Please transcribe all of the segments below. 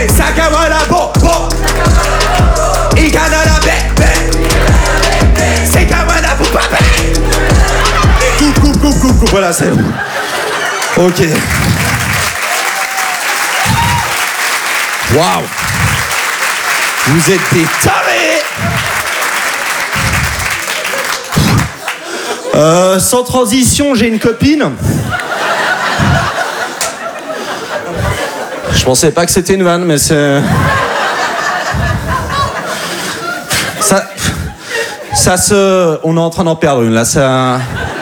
Hey, Sakawana, bon. Ikanana, bé. Sakawana, pou papa. Coupe. Voilà, c'est bon. Ok. Waouh. Vous êtes des tarés. Sans transition, j'ai une copine. Je pensais pas que c'était une vanne, mais c'est... Ça se... On est en train d'en perdre une, là, ça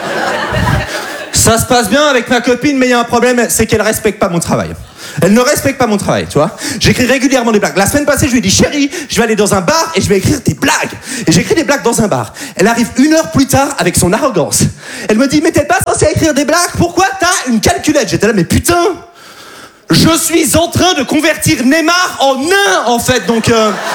se passe bien avec ma copine, mais il y a un problème, c'est qu'elle respecte pas mon travail. Elle ne respecte pas mon travail, tu vois. J'écris régulièrement des blagues. La semaine passée, je lui ai dit, chérie, je vais aller dans un bar et je vais écrire des blagues. Et j'écris des blagues dans un bar. Elle arrive 1 heure plus tard avec son arrogance. Elle me dit, mais t'es pas censé écrire des blagues, pourquoi t'as une calculette? J'étais là, mais putain, je suis en train de convertir Neymar en nain, en fait, donc...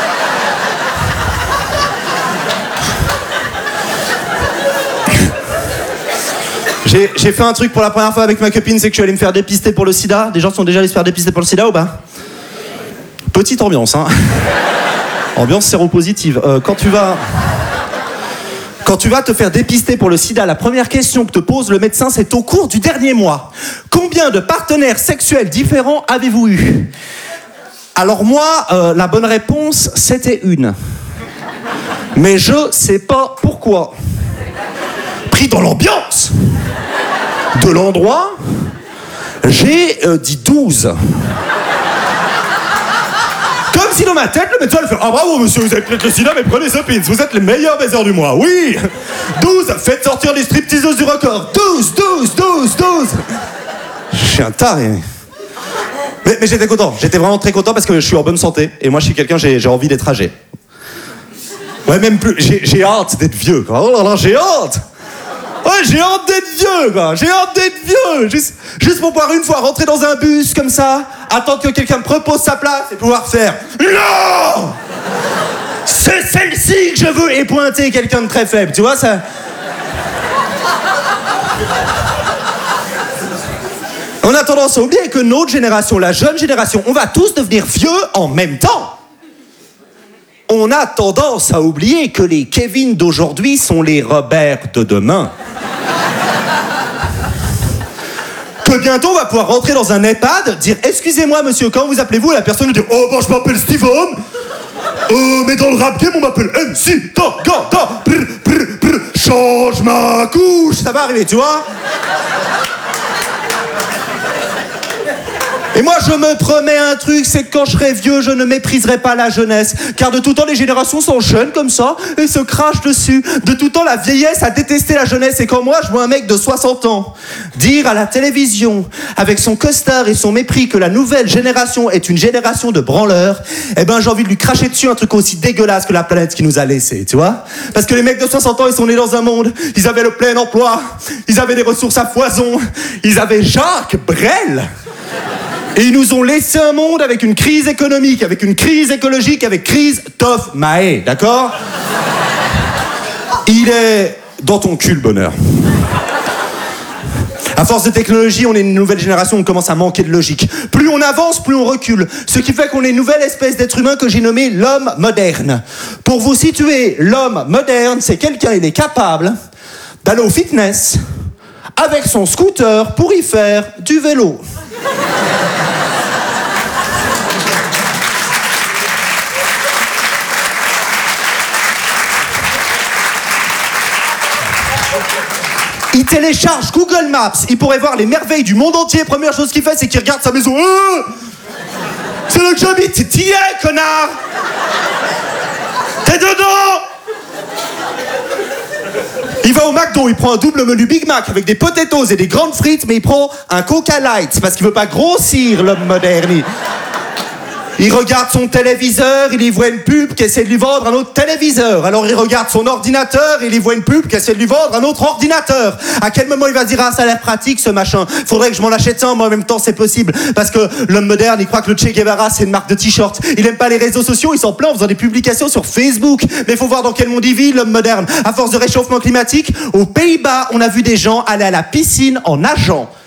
J'ai fait un truc pour la première fois avec ma copine, c'est que je suis allé me faire dépister pour le sida. Des gens sont déjà allés se faire dépister pour le sida ou pas? Petite ambiance, hein. Ambiance séropositive. Quand tu vas te faire dépister pour le sida, la première question que te pose le médecin, c'est au cours du dernier mois, combien de partenaires sexuels différents avez-vous eu? Alors moi, la bonne réponse, c'était 1. Mais je sais pas pourquoi. Pris dans l'ambiance de l'endroit, j'ai dit 12. Comme si dans ma tête, le médecin allait faire « Ah bravo monsieur, vous avez peut-être le sida, mais prenez ce pins, vous êtes les meilleurs baiseurs du mois, oui !» 12, faites sortir les stripteaseuses du record. 12. Je suis un taré. Mais j'étais content, j'étais vraiment très content parce que je suis en bonne santé. Et moi je suis quelqu'un, j'ai envie d'être âgé. Ouais, même plus, j'ai hâte d'être vieux, quoi. Oh là là, j'ai hâte. Ouais, j'ai hâte d'être vieux, quoi. J'ai hâte d'être vieux. Juste pour pouvoir une fois rentrer dans un bus comme ça, attendre que quelqu'un me propose sa place et pouvoir faire non. C'est celle-ci que je veux et pointer quelqu'un de très faible. Tu vois ça? On a tendance à oublier que notre génération, la jeune génération, on va tous devenir vieux en même temps. On a tendance à oublier que les Kevin d'aujourd'hui sont les Robert de demain. Que bientôt on va pouvoir rentrer dans un EHPAD, dire « Excusez-moi monsieur, comment vous appelez-vous » La personne nous dit « Oh bon, je m'appelle Steven. Mais dans le rap game, on m'appelle MC. Change ma couche » Ça va arriver, tu vois. Et moi, je me promets un truc, c'est que quand je serai vieux, je ne mépriserai pas la jeunesse. Car de tout temps, les générations sont jeunes comme ça et se crachent dessus. De tout temps, la vieillesse a détesté la jeunesse. Et quand moi, je vois un mec de 60 ans dire à la télévision, avec son costard et son mépris, que la nouvelle génération est une génération de branleurs, eh ben, j'ai envie de lui cracher dessus un truc aussi dégueulasse que la planète qui nous a laissés, tu vois. Parce que les mecs de 60 ans, ils sont nés dans un monde, ils avaient le plein emploi, ils avaient des ressources à foison, ils avaient Jacques Brel. Et ils nous ont laissé un monde avec une crise économique, avec une crise écologique, avec crise Toff Mahé, d'accord? Il est dans ton cul, le bonheur. À force de technologie, on est une nouvelle génération, on commence à manquer de logique. Plus on avance, plus on recule. Ce qui fait qu'on est une nouvelle espèce d'être humain que j'ai nommé l'homme moderne. Pour vous situer, l'homme moderne, c'est quelqu'un, il est capable d'aller au fitness avec son scooter pour y faire du vélo. Il télécharge Google Maps, il pourrait voir les merveilles du monde entier. Première chose qu'il fait, c'est qu'il regarde sa maison. C'est là que j'habite, t'y es, connard. T'es dedans. Il va au McDo, il prend un double menu Big Mac avec des potatoes et des grandes frites, mais il prend un Coca Light parce qu'il veut pas grossir, l'homme moderne. Il regarde son téléviseur, il y voit une pub qui essaie de lui vendre un autre téléviseur. Alors il regarde son ordinateur, il y voit une pub qui essaie de lui vendre un autre ordinateur. À quel moment il va se dire « Ah, ça a l'air pratique ce machin, faudrait que je m'en achète un, mais en même temps c'est possible. » Parce que l'homme moderne, il croit que le Che Guevara c'est une marque de t-shirt. Il aime pas les réseaux sociaux, il s'en plaint en faisant des publications sur Facebook. Mais il faut voir dans quel monde il vit, l'homme moderne. À force de réchauffement climatique, aux Pays-Bas, on a vu des gens aller à la piscine en nageant.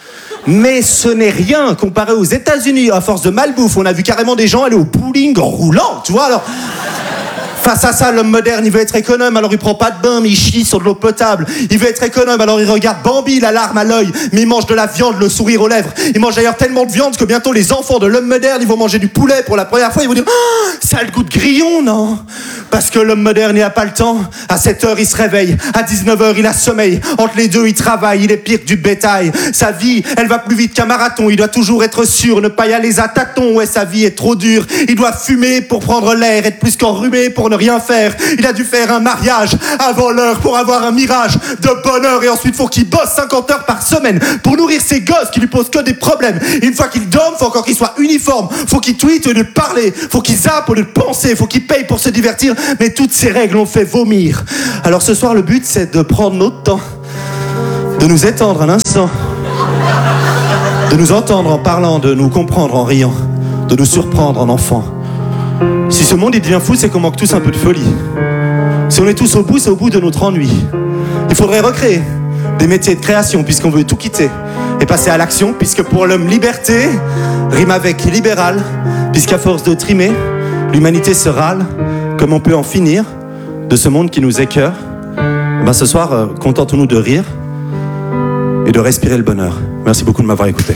Mais ce n'est rien comparé aux États-Unis. À force de malbouffe, on a vu carrément des gens aller au bowling en roulant, tu vois. Alors, face à ça, l'homme moderne, il veut être économe, alors il prend pas de bain, mais il chie sur de l'eau potable. Il veut être économe, alors il regarde Bambi, la larme à l'œil, mais il mange de la viande, le sourire aux lèvres. Il mange d'ailleurs tellement de viande que bientôt les enfants de l'homme moderne, ils vont manger du poulet pour la première fois. Ils vont dire oh, ça a le goût de grillon, non? Parce que l'homme moderne, il n'a pas le temps. À 7h, il se réveille. À 19h, il a sommeil. Entre les deux, il travaille. Il est pire que du bétail. Sa vie, elle va plus vite qu'un marathon. Il doit toujours être sûr, ne pas y aller à tâtons. Ouais, sa vie est trop dure. Il doit fumer pour prendre l'air, être plus qu'enrhumé pour ne rien faire. Il a dû faire un mariage avant l'heure pour avoir un mirage de bonheur. Et ensuite, faut qu'il bosse 50 heures par semaine pour nourrir ses gosses qui lui posent que des problèmes. Et une fois qu'il dorme, faut encore qu'il soit uniforme. Faut qu'il tweete au lieu de parler. Faut qu'il zappe au lieu de penser. Faut qu'il paye pour se divertir. Mais toutes ces règles ont fait vomir. Alors ce soir, le but, c'est de prendre notre temps, de nous étendre un instant, de nous entendre en parlant, de nous comprendre en riant, de nous surprendre en enfant. Si ce monde il devient fou, c'est qu'on manque tous un peu de folie. Si on est tous au bout, c'est au bout de notre ennui. Il faudrait recréer des métiers de création puisqu'on veut tout quitter et passer à l'action, puisque pour l'homme, liberté rime avec libéral, puisqu'à force de trimer, l'humanité se râle. Comme on peut en finir de ce monde qui nous écœure? Ben ce soir, contentons-nous de rire et de respirer le bonheur. Merci beaucoup de m'avoir écouté.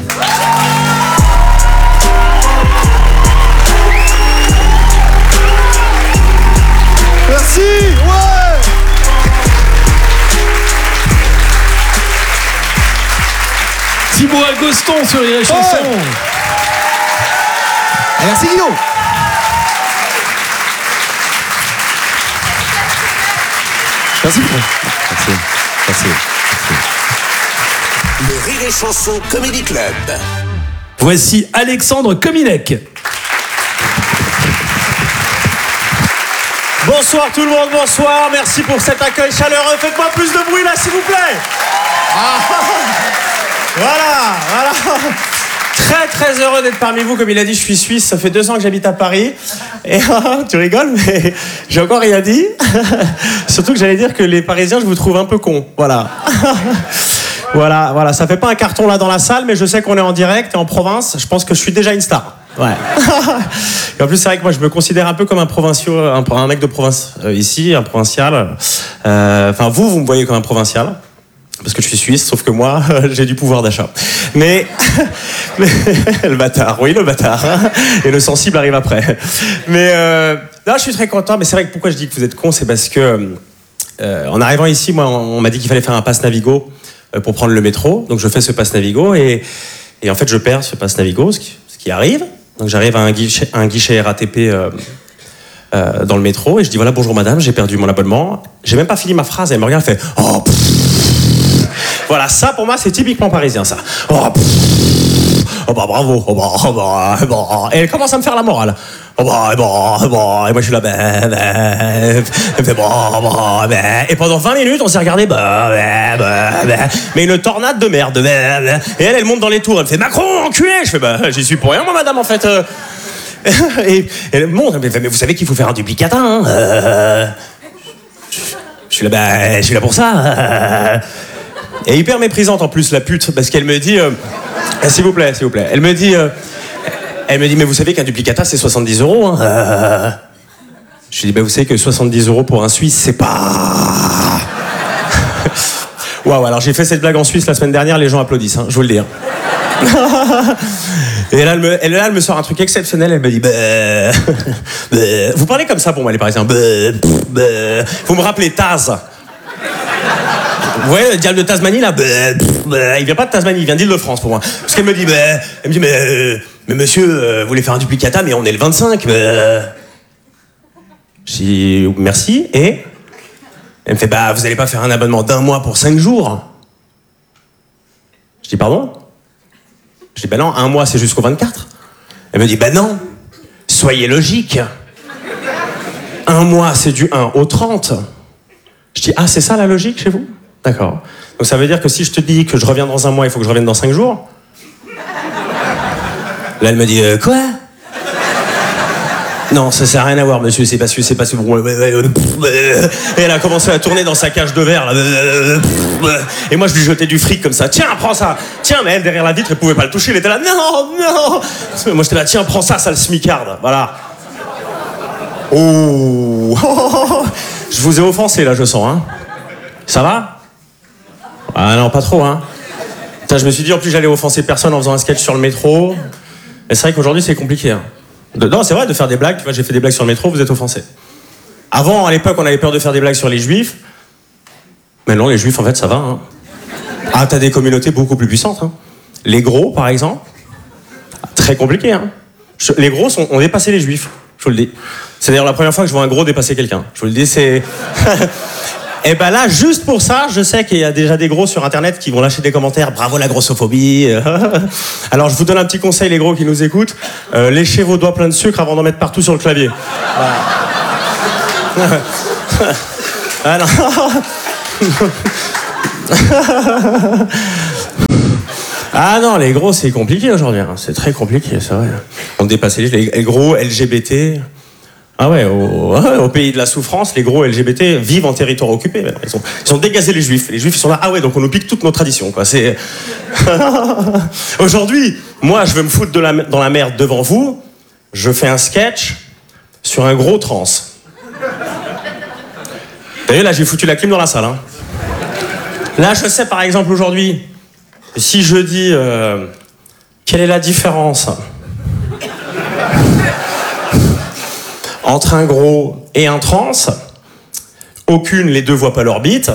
Merci, ouais. Thibaut Agoston sur les chansons. Ouais. Merci Guillaume. Merci. Merci. Merci. Le Rire et Chanson Comedy Club. Voici Alexandre Kominek. Bonsoir tout le monde, bonsoir. Merci pour cet accueil chaleureux. Faites-moi plus de bruit là, s'il vous plaît. Ah. Voilà. Très très heureux d'être parmi vous. Comme il a dit, je suis suisse. Ça fait 2 ans que j'habite à Paris. Et tu rigoles, mais j'ai encore rien dit. Surtout que j'allais dire que les Parisiens, je vous trouve un peu cons. Voilà. Voilà. Ça fait pas un carton là dans la salle, mais je sais qu'on est en direct et en province. Je pense que je suis déjà une star. Ouais. Et en plus, c'est vrai que moi, je me considère un peu comme un provincial, un mec de province ici, un provincial. Enfin, vous me voyez comme un provincial. Parce que je suis suisse, sauf que moi, j'ai du pouvoir d'achat. Mais le bâtard, oui, le bâtard. Et le sensible arrive après. Mais là, je suis très content. Mais c'est vrai que pourquoi je dis que vous êtes cons, c'est parce que en arrivant ici, moi, on m'a dit qu'il fallait faire un pass Navigo pour prendre le métro. Donc, je fais ce pass Navigo et en fait, je perds ce pass Navigo, ce qui arrive. Donc, j'arrive à un guichet RATP dans le métro et je dis voilà, bonjour madame, j'ai perdu mon abonnement. J'ai même pas fini ma phrase. Elle me regarde, elle fait oh. Voilà, ça pour moi c'est typiquement parisien ça. Oh bah bravo, Et elle commence à me faire la morale. Et moi je suis là, elle me fait et pendant 20 minutes on s'est regardé, mais une tornade de merde. Et elle monte dans les tours, elle me fait Macron, enculé. Je fais j'y suis pour rien moi madame en fait. Et elle monte, mais vous savez qu'il faut faire un duplicata, hein. Je suis là pour ça. Et hyper méprisante en plus la pute, parce qu'elle me dit s'il vous plaît. Elle me dit mais vous savez qu'un duplicata c'est 70 €, hein. Je lui dis vous savez que 70 € pour un Suisse c'est pas. Waouh, alors j'ai fait cette blague en Suisse la semaine dernière, les gens applaudissent, hein, je vous le dis. Hein. Et là elle me sort un truc exceptionnel, elle me dit vous parlez comme ça pour moi les Parisiens. Vous me rappelez Taz. Vous voyez le diable de Tasmanie là, il vient pas de Tasmanie, il vient d'Île-de-France pour moi. Parce qu'elle me dit, mais monsieur, vous voulez faire un duplicata, mais on est le 25. Je dis merci, et elle me fait, vous allez pas faire un abonnement d'1 mois pour 5 jours. Je dis pardon. Je dis non, 1 mois c'est jusqu'au 24. Elle me dit non, soyez logique. 1 mois c'est du 1 au 30. Je dis c'est ça la logique chez vous? D'accord. Donc ça veut dire que si je te dis que je reviens dans 1 mois, il faut que je revienne dans 5 jours. Là, elle me dit quoi? Non, ça sert à rien à voir, monsieur, c'est pas bon. Et elle a commencé à tourner dans sa cage de verre, là. Et moi, je lui jetais du fric comme ça. Tiens, prends ça. Tiens, mais elle, derrière la vitre, elle pouvait pas le toucher. Elle était là, non. Moi, j'étais là, tiens, prends ça, sale smicarde. Voilà. Oh. Je vous ai offensé, là, je sens, hein. Ça va? Ah non, pas trop, hein. Putain, je me suis dit, en plus, j'allais offenser personne en faisant un sketch sur le métro. Et c'est vrai qu'aujourd'hui, c'est compliqué, hein. Non, c'est vrai, de faire des blagues. Tu vois, j'ai fait des blagues sur le métro, vous êtes offensés. Avant, à l'époque, on avait peur de faire des blagues sur les juifs. Mais non, les juifs, en fait, ça va. Hein. Ah, t'as des communautés beaucoup plus puissantes. Hein. Les gros, par exemple, très compliqué. Hein. Les gros ont dépassé les juifs, je vous le dis. C'est d'ailleurs la première fois que je vois un gros dépasser quelqu'un. Je vous le dis, c'est... Et ben là, juste pour ça, je sais qu'il y a déjà des gros sur Internet qui vont lâcher des commentaires. Bravo la grossophobie. Alors, je vous donne un petit conseil, les gros qui nous écoutent. Léchez vos doigts pleins de sucre avant d'en mettre partout sur le clavier. Voilà. Alors... Ah non, les gros, c'est compliqué aujourd'hui. Hein. C'est très compliqué, c'est vrai. On dépasse les gros LGBT... Ah ouais, au pays de la souffrance, les gros LGBT vivent en territoire occupé. Ils ont dégazé les juifs. Les juifs, ils sont là, ah ouais, donc on nous pique toutes nos traditions, quoi. C'est... Aujourd'hui, moi, je veux me foutre dans la merde devant vous. Je fais un sketch sur un gros trans. Vous voyez, là, j'ai foutu la clim dans la salle. Hein. Là, je sais, par exemple, aujourd'hui, si je dis... quelle est la différence entre un gros et un trans? Aucune, les deux voient pas leur bite.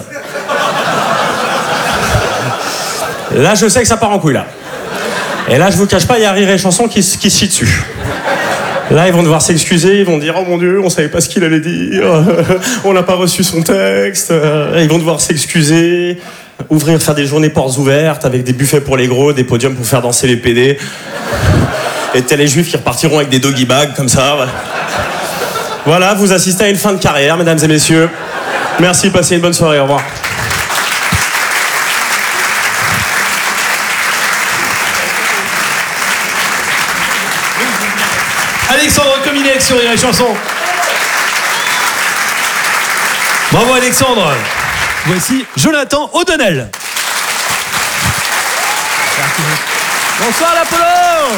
Là, je sais que ça part en couille, là. Et là, je vous cache pas, il y a Rire et Chanson qui se chie dessus. Là, ils vont devoir s'excuser, ils vont dire « Oh mon Dieu, on savait pas ce qu'il allait dire, on n'a pas reçu son texte. » Ils vont devoir s'excuser, faire des journées portes ouvertes avec des buffets pour les gros, des podiums pour faire danser les PD. Et t'as les juifs qui repartiront avec des doggy bags, comme ça. Voilà, vous assistez à une fin de carrière, mesdames et messieurs. Merci, passez une bonne soirée, au revoir. Alexandre Cominec sur Rire et Chanson. Bravo Alexandre. Voici Jonathan O'Donnell. Bonsoir l'Apollo.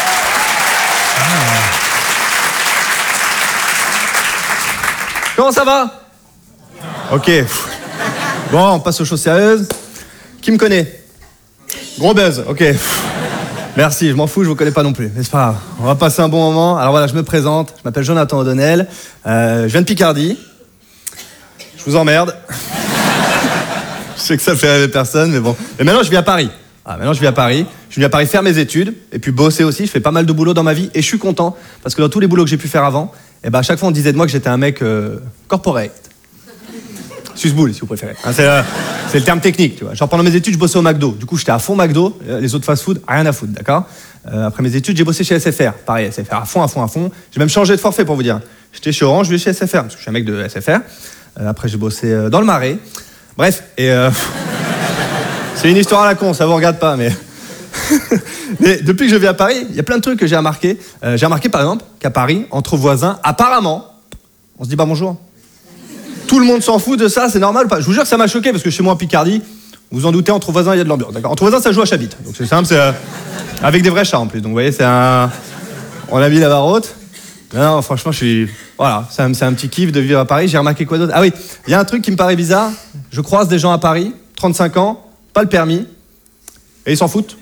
Comment ça va? Ok. Bon, on passe aux choses sérieuses. Qui me connaît? Gros buzz, ok. Merci, je m'en fous, je vous connais pas non plus. Mais c'est pas grave, on va passer un bon moment. Alors voilà, je me présente, je m'appelle Jonathan O'Donnell. Je viens de Picardie. Je vous emmerde. Je sais que ça fait rêver personne, mais bon. Et maintenant, je vis à Paris. Maintenant, je vis à Paris. Je suis venu à Paris faire mes études et puis bosser aussi. Je fais pas mal de boulot dans ma vie et je suis content parce que dans tous les boulots que j'ai pu faire avant, à chaque fois, on disait de moi que j'étais un mec corporate. Susboule, si vous préférez. C'est le terme technique, tu vois. Genre, pendant mes études, je bossais au McDo. Du coup, j'étais à fond McDo. Les autres fast-food, rien à foutre, d'accord? Après mes études, j'ai bossé chez SFR. Pareil, SFR à fond. J'ai même changé de forfait, pour vous dire. J'étais chez Orange, je vais chez SFR, parce que je suis un mec de SFR. Après, j'ai bossé dans le Marais. Bref, c'est une histoire à la con, ça vous regarde pas, mais... Mais depuis que je vis à Paris, il y a plein de trucs que j'ai remarqué. J'ai remarqué, par exemple, qu'à Paris, entre voisins, apparemment, on se dit pas bonjour. Tout le monde s'en fout de ça, c'est normal ou pas? Je vous jure que ça m'a choqué, parce que chez moi en Picardie, vous vous en doutez, entre voisins, il y a de l'ambiance. D'accord. Entre voisins, ça joue à chabit. Donc c'est simple, c'est avec des vrais chats en plus. Donc vous voyez, on a mis la barre haute. Non, franchement, voilà, c'est un petit kiff de vivre à Paris. J'ai remarqué quoi d'autre? Ah oui, il y a un truc qui me paraît bizarre. Je croise des gens à Paris, 35 ans, pas le permis, et ils s'en foutent.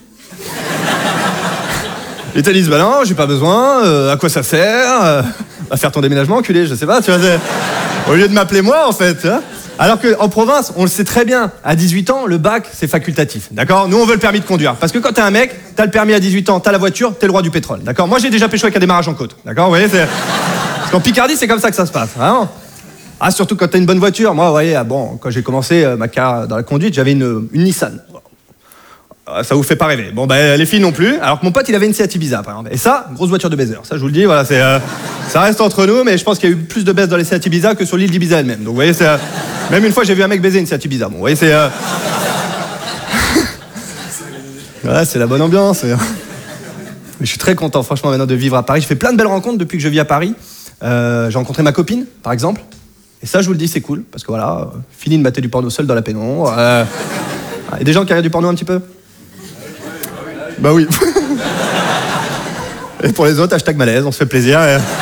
Ils te disent, bah non, j'ai pas besoin, à quoi ça sert? À faire ton déménagement, enculé, je sais pas, tu vois, au lieu de m'appeler moi, en fait. Hein. Alors qu'en province, on le sait très bien, à 18 ans, le bac, c'est facultatif, d'accord? Nous, on veut le permis de conduire. Parce que quand t'es un mec, t'as le permis à 18 ans, t'as la voiture, t'es le roi du pétrole, d'accord? Moi, j'ai déjà pécho avec un démarrage en côte, d'accord? Vous voyez, parce qu'en Picardie, c'est comme ça que ça se passe, vraiment. Ah, surtout quand t'as une bonne voiture. Moi, vous voyez, quand j'ai commencé ma carrière dans la conduite, j'avais une Nissan. Ça vous fait pas rêver. Bon, les filles non plus. Alors que mon pote, il avait une Seat Ibiza, par exemple. Et ça, grosse voiture de baiser. Ça, je vous le dis, voilà, ça reste entre nous, mais je pense qu'il y a eu plus de baisse dans les Seat Ibiza que sur l'île d'Ibiza elle-même. Donc, vous voyez, même une fois, j'ai vu un mec baiser une Seat Ibiza. Bon, vous voyez, voilà, c'est la bonne ambiance. Mais je suis très content, franchement, maintenant de vivre à Paris. J'ai fait plein de belles rencontres depuis que je vis à Paris. j'ai rencontré ma copine, par exemple. Et ça, je vous le dis, c'est cool, parce que voilà, fini de mater du porno seul dans la pénombre. Il y a des gens qui regardent du porno un petit peu? Bah oui. Et pour les autres, hashtag malaise, on se fait plaisir.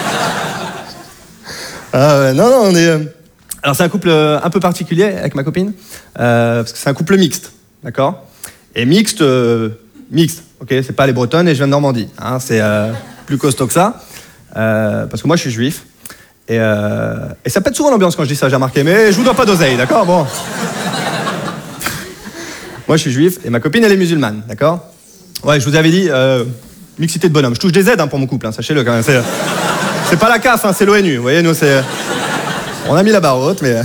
Non, on est... Alors c'est un couple un peu particulier avec ma copine, parce que c'est un couple mixte, d'accord? Et mixte, ok, c'est pas les Bretonnes et je viens de Normandie, hein, c'est plus costaud que ça, parce que moi je suis juif, et ça pète souvent l'ambiance quand je dis ça, j'ai remarqué, mais je vous dois pas d'oseille, d'accord? Bon. Moi je suis juif et ma copine elle est musulmane, d'accord? Ouais, je vous avais dit, mixité de bonhomme, je touche des aides hein, pour mon couple, hein, sachez-le quand même, c'est pas la CAF, hein, c'est l'ONU, vous voyez, nous c'est... On a mis la barre haute, mais...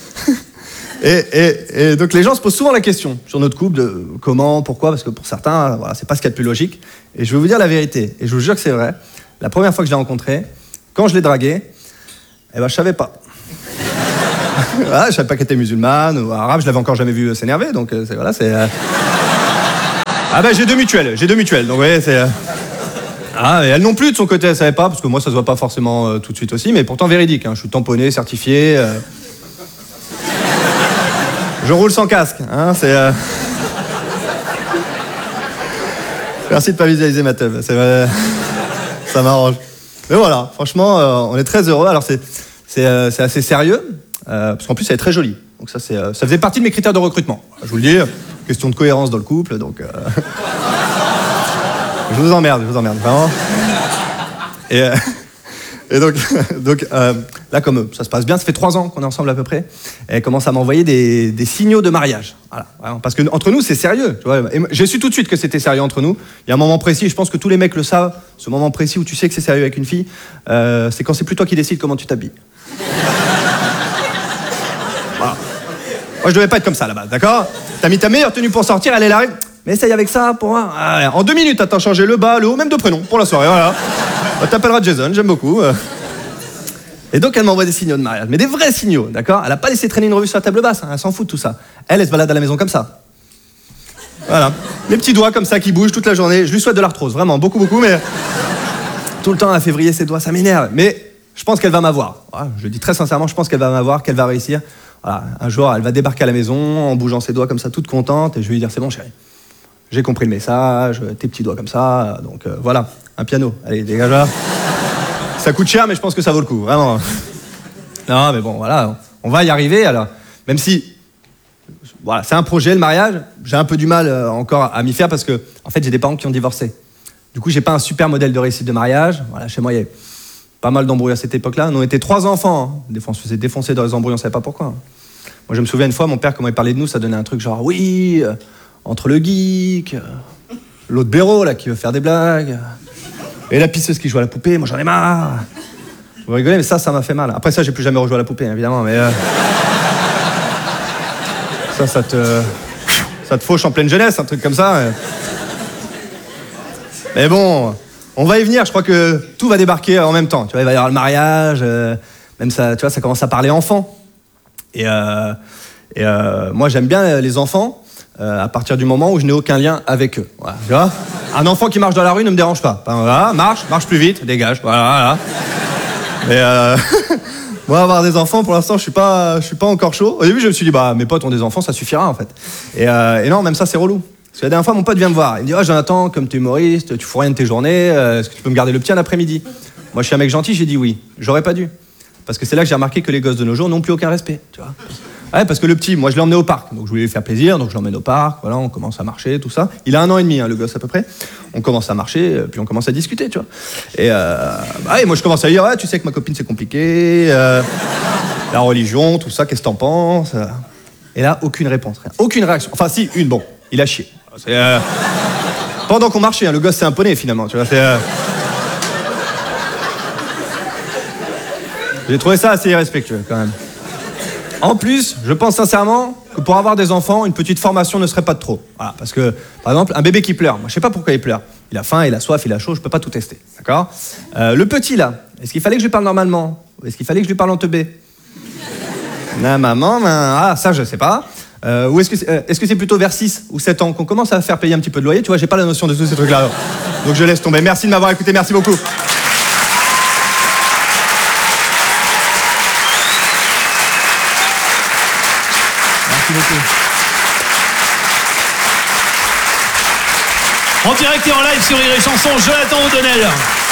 et donc les gens se posent souvent la question sur notre couple de comment, pourquoi, parce que pour certains, voilà, c'est pas ce qu'il y a de plus logique. Et je vais vous dire la vérité, et je vous jure que c'est vrai. La première fois que je l'ai rencontré, quand je l'ai dragué, eh ben je savais pas. Voilà, je savais pas qu'elle était musulmane ou arabe, je l'avais encore jamais vu s'énerver, donc voilà, c'est... Ah ben j'ai deux mutuelles, donc vous voyez, c'est... Ah, et elle non plus de son côté, elle savait pas, parce que moi ça se voit pas forcément tout de suite aussi, mais pourtant véridique, hein, je suis tamponné, certifié. Je roule sans casque, hein, c'est... Merci de pas visualiser ma teub, c'est vrai, ça m'arrange. Mais voilà, franchement, on est très heureux, alors c'est assez sérieux, parce qu'en plus elle est très jolie, donc ça faisait partie de mes critères de recrutement, je vous le dis, question de cohérence dans le couple, donc... Je vous emmerde, vraiment. Et donc là, comme ça se passe bien, ça fait 3 ans qu'on est ensemble à peu près, et elle commence à m'envoyer des signaux de mariage. Voilà, vraiment, parce que entre nous, c'est sérieux. Tu vois, et j'ai su tout de suite que c'était sérieux entre nous. Il y a un moment précis, je pense que tous les mecs le savent, ce moment précis où tu sais que c'est sérieux avec une fille, c'est quand c'est plus toi qui décides comment tu t'habilles. Voilà. Moi, je devais pas être comme ça là-bas, d'accord? T'as mis ta meilleure tenue pour sortir, elle est là. Mais essaye avec ça pour moi. Ah, en 2 minutes, t'as changé le bas, le haut, même de prénom pour la soirée. Voilà. T'appelleras Jason, j'aime beaucoup. Et donc, elle m'envoie des signaux de mariage, mais des vrais signaux, d'accord? Elle a pas laissé traîner une revue sur la table basse, hein, elle s'en fout de tout ça. Elle se balade à la maison comme ça. Voilà. Les petits doigts comme ça qui bougent toute la journée. Je lui souhaite de l'arthrose, vraiment, beaucoup, mais tout le temps à février, ses doigts, ça m'énerve. Mais je pense qu'elle va m'avoir. Voilà, je le dis très sincèrement, je pense qu'elle va m'avoir, qu'elle va réussir. Voilà. Un jour, elle va débarquer à la maison en bougeant ses doigts comme ça, toute contente, et je vais lui dire, c'est bon, chérie. J'ai compris le message, tes petits doigts comme ça, donc voilà, un piano, allez, dégage là. Ça coûte cher, mais je pense que ça vaut le coup, vraiment. Non, mais bon, voilà, on va y arriver, alors, même si, voilà, c'est un projet, le mariage, j'ai un peu du mal encore à m'y faire, parce que, en fait, j'ai des parents qui ont divorcé. Du coup, j'ai pas un super modèle de réussite de mariage, voilà, chez moi, il y a pas mal d'embrouilles à cette époque-là, nous, on était 3 enfants, hein. Des fois, on se faisait défoncer dans les embrouilles, on savait pas pourquoi. Hein. Moi, je me souviens une fois, mon père, comment il parlait de nous, ça donnait un truc genre, oui... Entre le geek, l'autre blaireau là qui veut faire des blagues, et la pisseuse qui joue à la poupée, moi j'en ai marre. Vous rigolez, mais ça m'a fait mal. Après ça, j'ai plus jamais rejoué à la poupée, évidemment, mais ça te fauche en pleine jeunesse, un truc comme ça. Mais bon, on va y venir. Je crois que tout va débarquer en même temps. Tu vois, il va y avoir le mariage, même ça, tu vois, ça commence à parler enfant. Et moi, j'aime bien les enfants. À partir du moment où je n'ai aucun lien avec eux. Voilà, tu vois, un enfant qui marche dans la rue ne me dérange pas. Enfin, voilà, marche plus vite, dégage. Voilà. Mais moi, avoir des enfants, pour l'instant, je suis pas encore chaud. Au début, je me suis dit, bah, mes potes ont des enfants, ça suffira en fait. Et non, même ça, c'est relou. Parce que la dernière fois, mon pote vient me voir. Il me dit, oh Jonathan, comme tu es humoriste, tu fous rien de tes journées, est-ce que tu peux me garder le petit un après-midi? Moi, je suis un mec gentil, j'ai dit oui. J'aurais pas dû. Parce que c'est là que j'ai remarqué que les gosses de nos jours n'ont plus aucun respect, tu vois. Ouais, parce que le petit, moi je l'ai emmené au parc, donc je voulais lui faire plaisir, donc je l'emmène au parc, voilà, on commence à marcher, tout ça. Il a 1 an et demi, hein, le gosse à peu près. On commence à marcher, puis on commence à discuter, tu vois. Et moi je commence à lui dire, ouais, tu sais que ma copine c'est compliqué, la religion, tout ça, qu'est-ce que t'en penses? Et là, aucune réponse, rien. Aucune réaction. Enfin si, une, bon, il a chié. Pendant qu'on marchait, hein, le gosse s'est un poney finalement, tu vois. J'ai trouvé ça assez irrespectueux quand même. En plus, je pense sincèrement que pour avoir des enfants, une petite formation ne serait pas de trop. Voilà, parce que, par exemple, un bébé qui pleure, moi je sais pas pourquoi il pleure. Il a faim, il a soif, il a chaud, je peux pas tout tester. D'accord? Le petit là, est-ce qu'il fallait que je lui parle normalement? Ou est-ce qu'il fallait que je lui parle en teubé? Non, maman, ça je sais pas. Ou est-ce que c'est plutôt vers 6 ou 7 ans qu'on commence à faire payer un petit peu de loyer? Tu vois, j'ai pas la notion de tous ces trucs-là. Donc je laisse tomber. Merci de m'avoir écouté, merci beaucoup. beaucoup. En direct et en live sur Rire et Chanson, Jonathan O'Donnell.